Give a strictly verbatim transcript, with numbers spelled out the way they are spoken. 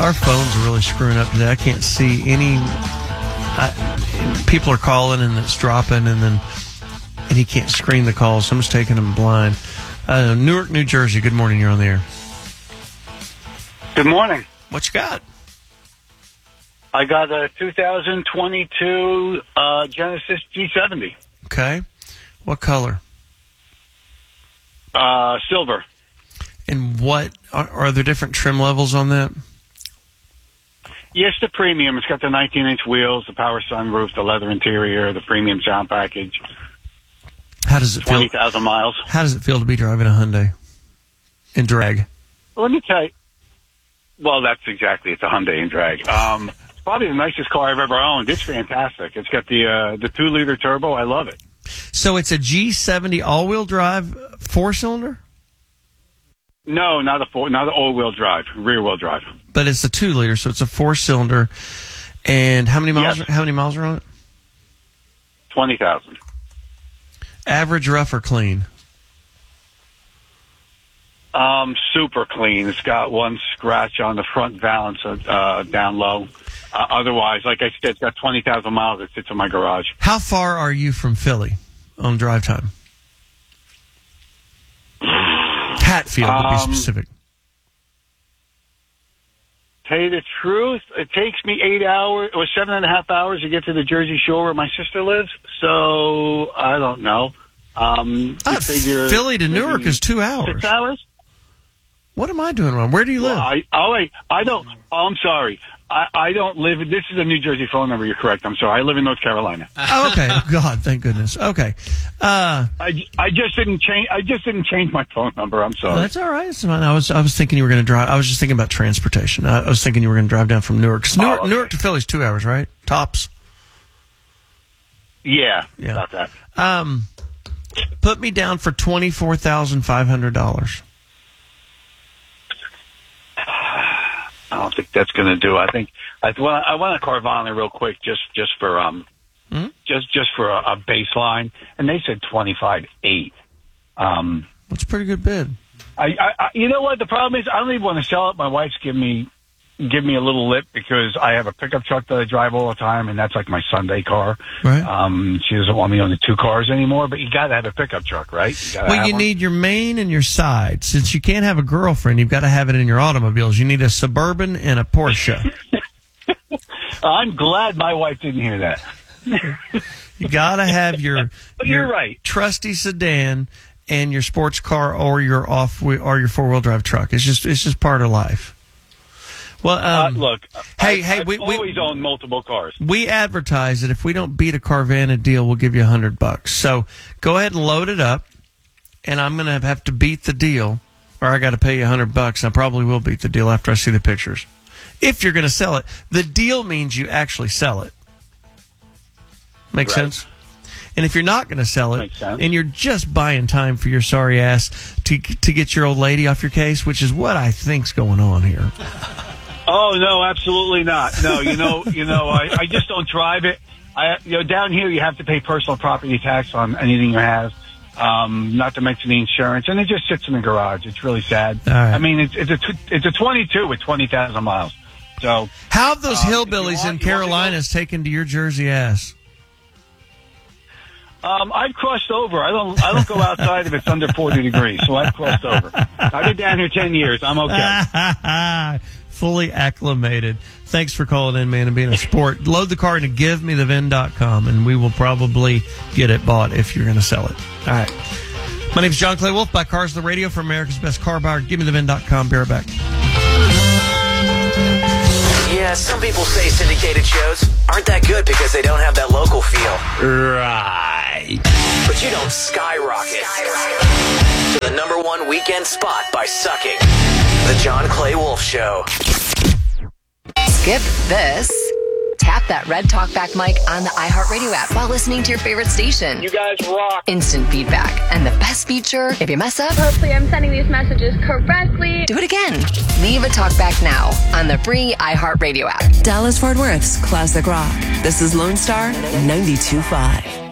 Our phones are really screwing up today. I can't see any. I, people are calling and it's dropping, and then and he can't screen the calls. Someone's taking him blind. Uh, Newark, New Jersey. Good morning. You're on the air. Good morning. What you got? I got a two thousand twenty-two uh, Genesis G seventy. Okay. What color? Uh, silver. And what are, are there different trim levels on that? Yes, the premium. It's got the nineteen-inch wheels, the power sunroof, the leather interior, the premium sound package. How does it feel? twenty thousand miles. How does it feel to be driving a Hyundai in drag? Let me tell you. Well, that's exactly. It's a Hyundai in drag. Um, it's probably the nicest car I've ever owned. It's fantastic. It's got the uh, the two-liter turbo. I love it. So it's a G seventy all-wheel drive four-cylinder? No, not a four, not an all-wheel drive, rear-wheel drive. But it's a two-liter, so it's a four-cylinder. And how many miles? Yes. How many miles are on it? Twenty thousand. Average, rough, or clean? Um, super clean. It's got one scratch on the front valance uh, down low. Uh, otherwise, like I said, it's got twenty thousand miles. It sits in my garage. How far are you from Philly on drive time? Hatfield, to be Um, specific. Tell you the truth, it takes me eight hours or seven and a half hours to get to the Jersey Shore where my sister lives. So I don't know. Um, Uh, you figure Philly to maybe Newark is two hours. Six hours? What am I doing wrong? Where do you live? Well, I, oh, wait, I don't. Oh, I'm sorry. I, I don't live. This is a New Jersey phone number. You're correct. I'm sorry. I live in North Carolina. Oh, okay. God, thank goodness. Okay. Uh, I, I just didn't change. I just didn't change my phone number. I'm sorry. that's all right. It's fine. I was I was thinking you were going to drive. I was just thinking about transportation. I, I was thinking you were going to drive down from Newark. 'Cause Newark, Oh, okay. Newark to Philly is two hours, right? Tops. Yeah, Yeah. about that. Um, put me down for twenty four thousand five hundred dollars. I don't think that's going to do. I think I want I want a Carvana real quick, just just for um, Hmm? just just for a, a baseline, and they said twenty five eight. Um, That's a pretty good bid. I, I, I you know what the problem is? I don't even want to sell it. My wife's giving me give me a little lip because I have a pickup truck that I drive all the time, and that's like my Sunday car. Right. Um, she doesn't want me on the two cars anymore, but you got to have a pickup truck, right? You gotta Well, have you one. need your main and your side. Since you can't have a girlfriend, you've got to have it in your automobiles. You need a Suburban and a Porsche. I'm glad my wife didn't hear that. You got to have your, But your you're right. trusty sedan and your sports car or your off or your four wheel drive truck. It's just it's just part of life. Well, um, uh, look, hey, I, hey, I've we, we always owned multiple cars. we advertise that if we don't beat a Carvana deal, we'll give you a hundred bucks. So go ahead and load it up, and I'm going to have to beat the deal, or I got to pay you a hundred bucks. I probably will beat the deal after I see the pictures. If you're going to sell it, the deal means you actually sell it. Make Right. sense? And if you're not going to sell it, Makes sense. and you're just buying time for your sorry ass to to get your old lady off your case, which is what I think's going on here. Oh no, absolutely not. No, you know, you know, I, I just don't drive it. I, you know, down here you have to pay personal property tax on anything you have. Um, not to mention the insurance, and it just sits in the garage. It's really sad. All right. I mean, it's it's a tw- it's a twenty-two with twenty thousand miles. So How have those Um, if you hillbillies want- in you want to Carolinas taken to your Jersey ass? um, I've crossed over. I don't I don't go outside if it's under forty degrees. So I've crossed over. I've been down here ten years. I'm okay. Fully acclimated. Thanks for calling in, man, and being a sport. Load the car into give me the vin dot com, and we will probably get it bought if you're going to sell it. All right. My name is John Clay Wolf. Buy cars on the radio for America's best car buyer. give me the vin dot com. Be right back. Yeah, some people say syndicated shows aren't that good because they don't have that local feel. Right. But you don't skyrocket to the number one weekend spot by sucking. The John Clay Wolf Show. Skip this. Tap that red talkback mic on the iHeartRadio app while listening to your favorite station. You guys rock. Instant feedback. And the best feature, if you mess up, Hopefully I'm sending these messages correctly. do it again. Leave a talkback now on the free iHeartRadio app. Dallas Fort Worth's classic rock. This is Lone Star ninety-two point five.